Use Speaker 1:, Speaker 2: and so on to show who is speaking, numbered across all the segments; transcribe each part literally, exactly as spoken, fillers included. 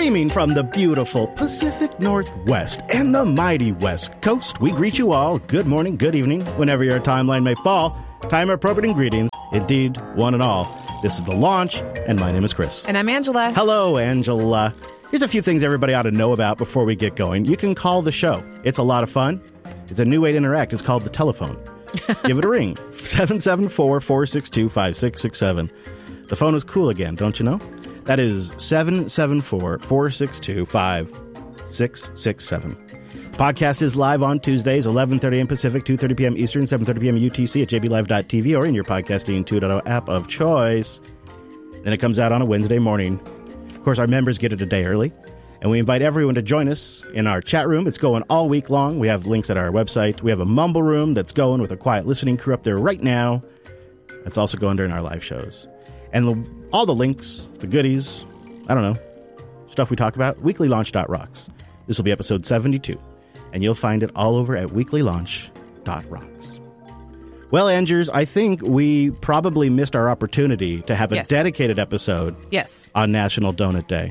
Speaker 1: Streaming from the beautiful Pacific Northwest and the mighty West Coast, we greet you all good morning, good evening, whenever your timeline may fall. Time-appropriate greetings, indeed, one and all. This is The Launch, and my name is Chris.
Speaker 2: And I'm Angela.
Speaker 1: Hello, Angela. Here's a few things everybody ought to know about before we get going. You can call the show. It's a lot of fun. It's a new way to interact. It's called the telephone. Give it a ring. seven seven four, four six two, five six six seven. The phone is cool again, don't you know? That is seven seven four, four six two, five six six seven. The podcast is live on Tuesdays, eleven thirty a.m. Pacific, two thirty p.m. Eastern, seven thirty p.m. U T C at j b live dot t v or in your podcasting two point oh app of choice. Then it comes out on a Wednesday morning. Of course, our members get it a day early. And we invite everyone to join us in our chat room. It's going all week long. We have links at our website. We have a mumble room that's going with a quiet listening crew up there right now. That's also going during our live shows. And the, all the links, the goodies, I don't know, stuff we talk about, weekly launch dot rocks. This will be episode seventy-two. And you'll find it all over at weekly launch dot rocks. Well, Angers, I think we probably missed our opportunity to have a
Speaker 2: yes.
Speaker 1: dedicated episode
Speaker 2: yes.
Speaker 1: on National Donut Day.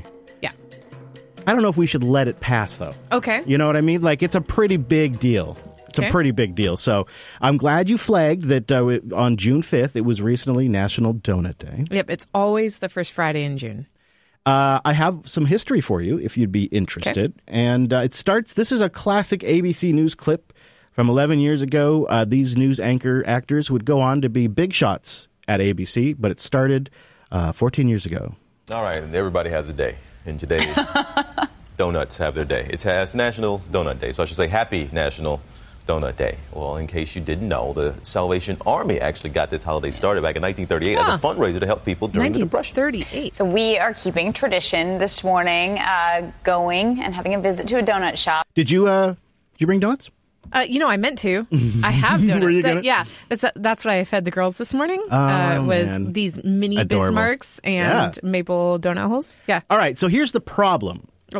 Speaker 1: I don't know if we should let it pass, though.
Speaker 2: Okay.
Speaker 1: You know what I mean? Like, it's a pretty big deal. It's okay. a pretty big deal. So I'm glad you flagged that uh, on June fifth, it was recently National Donut Day.
Speaker 2: Yep, it's always the first Friday in June.
Speaker 1: Uh, I have some history for you, if you'd be interested. Okay. And uh, it starts, this is a classic A B C News clip from eleven years ago. Uh, these news anchor actors would go on to be big shots at A B C, but it started uh, fourteen years ago.
Speaker 3: All right, everybody has a day. And today, donuts have their day. It's, it's National Donut Day, so I should say Happy National Donut Day. Well, in case you didn't know, the Salvation Army actually got this holiday started back in nineteen thirty-eight huh. as a fundraiser to help people during the Depression.
Speaker 2: nineteen thirty-eight.
Speaker 4: So we are keeping tradition this morning, uh, going and having a visit to a donut shop.
Speaker 1: Did you, uh, did you bring donuts?
Speaker 2: Uh, you know, I meant to. I have donuts.
Speaker 1: Were you gonna...
Speaker 2: that, yeah, that's that's what I fed the girls this morning.
Speaker 1: Oh,
Speaker 2: uh, was
Speaker 1: man.
Speaker 2: these mini
Speaker 1: Adorable.
Speaker 2: Bismarcks and
Speaker 1: yeah.
Speaker 2: maple donut holes. Yeah.
Speaker 1: All right, so here's the problem.
Speaker 2: Oh.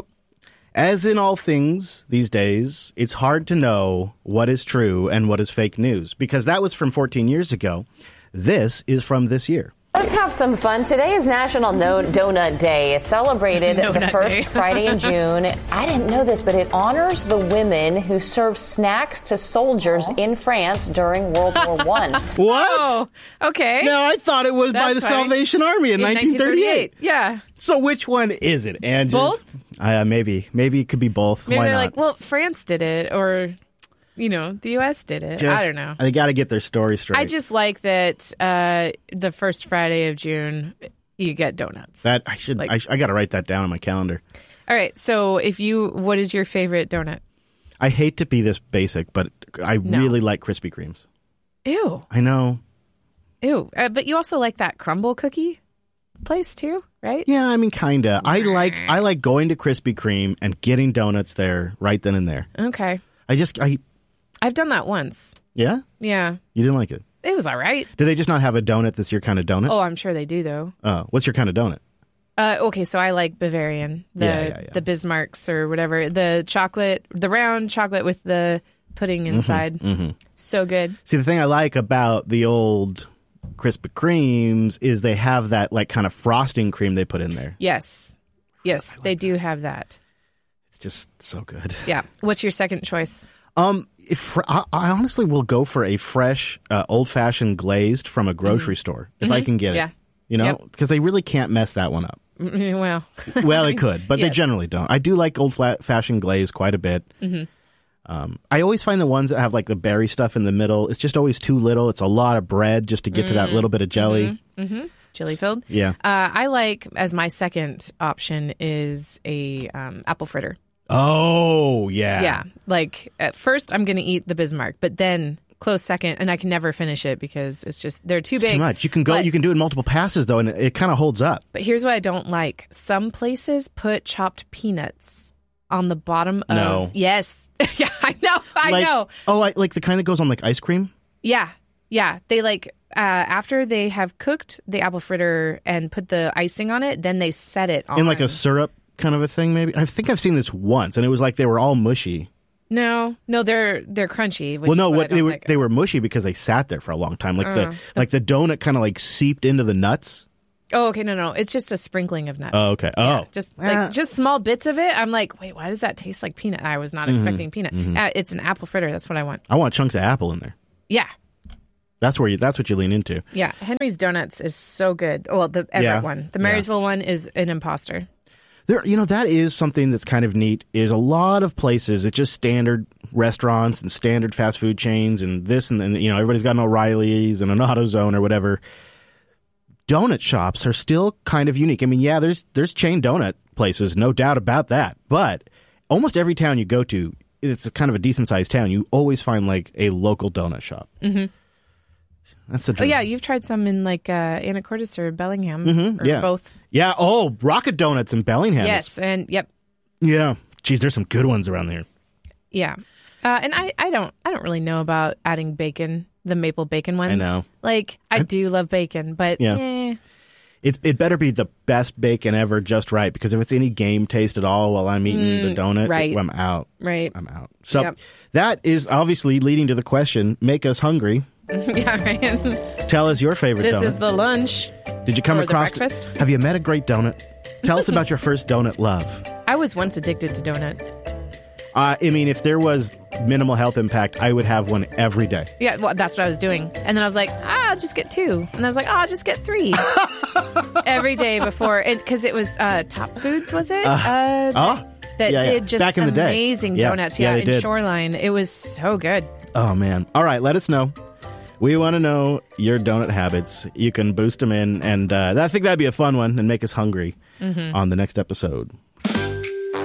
Speaker 1: As in all things these days, it's hard to know what is true and what is fake news, because that was from fourteen years ago. This is from this year.
Speaker 5: Let's have some fun. Today is National No Donut Day. It's celebrated
Speaker 2: Donut
Speaker 5: the first
Speaker 2: Day.
Speaker 5: Friday in June. I didn't know this, but it honors the women who served snacks to soldiers
Speaker 2: Aww.
Speaker 5: in France during World War One.
Speaker 1: What?
Speaker 2: Oh, okay.
Speaker 1: No, I thought it was
Speaker 2: That's
Speaker 1: by the
Speaker 2: funny.
Speaker 1: Salvation Army in,
Speaker 2: in
Speaker 1: nineteen thirty-eight.
Speaker 2: Yeah.
Speaker 1: So which one is it, Angela?
Speaker 2: Both?
Speaker 1: Uh, maybe. Maybe it could be both.
Speaker 2: Maybe
Speaker 1: Why
Speaker 2: they're
Speaker 1: not?
Speaker 2: like, well, France did it, or, you know, the U S did it.
Speaker 1: Just,
Speaker 2: I don't know.
Speaker 1: They got to get their story straight.
Speaker 2: I just like that uh, the first Friday of June, you get donuts.
Speaker 1: That I should.
Speaker 2: Like-
Speaker 1: I, sh- I got to write that down on my calendar.
Speaker 2: All right. So, if you, what is your favorite donut?
Speaker 1: I hate to be this basic, but I
Speaker 2: No.
Speaker 1: really like Krispy Kremes.
Speaker 2: Ew.
Speaker 1: I know.
Speaker 2: Ew. Uh, but you also like that crumble cookie place too, right?
Speaker 1: Yeah, I mean, kinda. I like I like going to Krispy Kreme and getting donuts there right then and there.
Speaker 2: Okay.
Speaker 1: I just I
Speaker 2: I've done that once.
Speaker 1: yeah.
Speaker 2: Yeah.
Speaker 1: You didn't like it?
Speaker 2: It was all right.
Speaker 1: Do they just not have a donut that's your kind of donut?
Speaker 2: Oh, I'm sure they do though.
Speaker 1: Oh, what's your kind of donut?
Speaker 2: Uh, okay, so I like Bavarian, the
Speaker 1: Yeah, yeah, yeah.
Speaker 2: the Bismarcks or whatever, the chocolate, the round chocolate with the pudding inside.
Speaker 1: Mm-hmm.
Speaker 2: So good.
Speaker 1: See, the thing I like about the old Krispy Kremes is they have that like kind of frosting cream they put in there.
Speaker 2: Yes, yes,
Speaker 1: like
Speaker 2: they
Speaker 1: that.
Speaker 2: do have that.
Speaker 1: It's just so good.
Speaker 2: Yeah. What's your second choice?
Speaker 1: Um, if, I, I honestly will go for a fresh, uh, old-fashioned glazed from a grocery mm-hmm. store if mm-hmm. I can get
Speaker 2: yeah.
Speaker 1: it. You know, because yep. they really can't mess that one up.
Speaker 2: Mm-hmm. Well,
Speaker 1: well, they could, but
Speaker 2: yes.
Speaker 1: they generally don't. I do like old-fashioned glaze quite a bit.
Speaker 2: Mm-hmm.
Speaker 1: Um, I always find the ones that have like the berry stuff in the middle. It's just always too little. It's a lot of bread just to get mm. to that little bit of jelly.
Speaker 2: Mm-hmm. Mm-hmm. Chili filled.
Speaker 1: Yeah.
Speaker 2: Uh, I like as my second option is a um, apple fritter.
Speaker 1: Oh yeah.
Speaker 2: Yeah. Like at first I'm going to eat the Bismarck, but then close second, and I can never finish it because it's just they're too
Speaker 1: it's
Speaker 2: big.
Speaker 1: Too much. You can go.
Speaker 2: But,
Speaker 1: you can do it in multiple passes though, and it, it kind of holds up.
Speaker 2: But here's what I don't like: some places put chopped peanuts on the bottom of.
Speaker 1: No.
Speaker 2: Yes. Yeah, I know. I
Speaker 1: like,
Speaker 2: know.
Speaker 1: Oh, like, like the kind that goes on like ice cream.
Speaker 2: Yeah. Yeah. They like uh, after they have cooked the apple fritter and put the icing on it, then they set it on
Speaker 1: in like a syrup kind of a thing. Maybe I think I've seen this once, and it was like they were all mushy.
Speaker 2: No, no, they're they're crunchy. Which
Speaker 1: well, no,
Speaker 2: is what,
Speaker 1: what
Speaker 2: I don't
Speaker 1: they were
Speaker 2: like.
Speaker 1: they were mushy because they sat there for a long time. Like
Speaker 2: Uh,
Speaker 1: the like the donut kind of like seeped into the nuts.
Speaker 2: Oh, okay, no, no, it's just a sprinkling of nuts.
Speaker 1: Oh, okay. Oh,
Speaker 2: Yeah, just like
Speaker 1: Ah.
Speaker 2: just small bits of it. I'm like, wait, why does that taste like peanut? I was not
Speaker 1: Mm-hmm.
Speaker 2: expecting peanut. Uh, it's an apple fritter. That's what I want.
Speaker 1: I want chunks of apple in there.
Speaker 2: Yeah,
Speaker 1: That's where you. That's what you lean into.
Speaker 2: yeah. Henry's Donuts is so good. Well, the Everett
Speaker 1: Yeah.
Speaker 2: one, the
Speaker 1: Yeah.
Speaker 2: Marysville one is an imposter.
Speaker 1: There, you know, that is something that's kind of neat. Is a lot of places it's just standard restaurants and standard fast food chains and this and then you know everybody's got an O'Reilly's and an AutoZone or whatever. Donut shops are still kind of unique. I mean, yeah, there's there's chain donut places, no doubt about that. But almost every town you go to, it's a kind of a decent sized town. You always find like a local donut shop. Mm-hmm. That's a
Speaker 2: Oh
Speaker 1: dream.
Speaker 2: yeah, you've tried some in like uh, Anacortes or Bellingham,
Speaker 1: Mhm,
Speaker 2: or
Speaker 1: yeah.
Speaker 2: both.
Speaker 1: Yeah. Oh, Rocket Donuts in Bellingham.
Speaker 2: Yes, and yep,
Speaker 1: Yeah. Geez, there's some good ones around there.
Speaker 2: yeah. Uh, and I, I don't I don't really know about adding bacon, the maple bacon ones.
Speaker 1: know.
Speaker 2: Like I do love bacon, but
Speaker 1: Yeah.
Speaker 2: eh.
Speaker 1: It it better be the best bacon ever, just right. Because if it's any game taste at all while I'm eating the donut,
Speaker 2: right.
Speaker 1: I'm out.
Speaker 2: right.
Speaker 1: I'm out. So
Speaker 2: Yep.
Speaker 1: that is obviously leading to the question: make us hungry.
Speaker 2: yeah, right.
Speaker 1: Tell us your favorite
Speaker 2: This
Speaker 1: donut.
Speaker 2: is the lunch.
Speaker 1: Did you come
Speaker 2: or the
Speaker 1: across?
Speaker 2: breakfast.
Speaker 1: Have you met a great donut? Tell us about your first donut love.
Speaker 2: I was once addicted to donuts.
Speaker 1: Uh, I mean, if there was minimal health impact, I would have one every day.
Speaker 2: Yeah, well, that's what I was doing. And then I was like, ah, I'll just get two. And then I was like, ah, I'll just get three. Every day before. Because it was uh, Top Foods, was it? Uh,
Speaker 1: Oh,
Speaker 2: that
Speaker 1: yeah, yeah.
Speaker 2: did just
Speaker 1: Back in the day.
Speaker 2: amazing
Speaker 1: Yeah,
Speaker 2: donuts.
Speaker 1: yeah,
Speaker 2: Yeah,
Speaker 1: they
Speaker 2: in
Speaker 1: did.
Speaker 2: Shoreline. It was so good.
Speaker 1: oh man! All right, let us know. We want to know your donut habits. You can boost them in, and uh, I think that'd be a fun one and make us hungry
Speaker 2: Mm-hmm.
Speaker 1: on the next episode.